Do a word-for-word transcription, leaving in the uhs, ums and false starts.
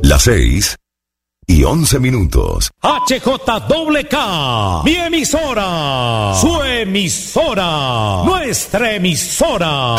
Las seis y once minutos. H J K K, mi emisora, su emisora, nuestra emisora.